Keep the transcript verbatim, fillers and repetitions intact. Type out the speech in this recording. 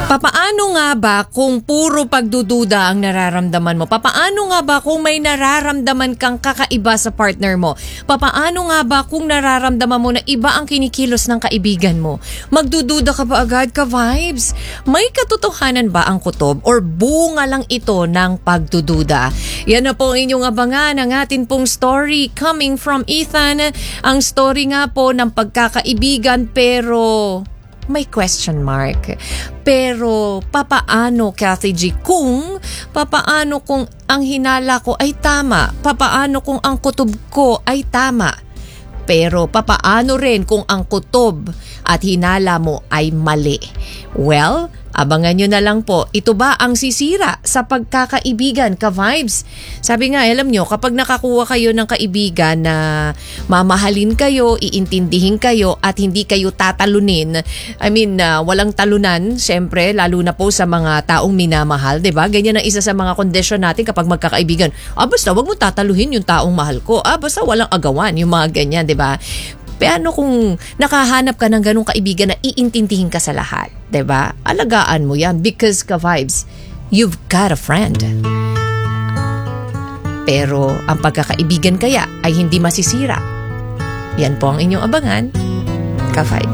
Papaano nga ba kung puro pagdududa ang nararamdaman mo? Papaano nga ba kung may nararamdaman kang kakaiba sa partner mo? Papaano nga ba kung nararamdaman mo na iba ang kinikilos ng kaibigan mo? Magdududa ka ba agad, ka-vibes? May katotohanan ba ang kutob or bunga lang ito ng pagdududa? Yan na po ang inyong abangan ang atin pong story coming from Ethan. Ang story nga po ng pagkakaibigan pero may question mark. Pero papaano, Kathy G, kung papaano kung ang hinala ko ay tama? Papaano kung ang kutob ko ay tama? Pero papaano rin kung ang kutob at hinala mo ay mali? Well, abangan nyo na lang po. Ito ba ang sisira sa pagkakaibigan, ka-vibes? Sabi nga, alam nyo, kapag nakakuha kayo ng kaibigan na mamahalin kayo, iintindihin kayo, at hindi kayo tatalunin, I mean, uh, walang talunan, syempre, lalo na po sa mga taong minamahal, diba? Ganyan ang isa sa mga kondisyon natin kapag magkakaibigan. Ah, basta wag mo tataluhin yung taong mahal ko. Ah, basta walang agawan, yung mga ganyan, diba? Paano kung nakahanap ka ng ganung kaibigan na iintindihin ka sa lahat? Diba? Alagaan mo yan because, ka-vibes, you've got a friend. Pero ang pagkakaibigan kaya ay hindi masisira. Yan po ang inyong abangan, ka-vibes.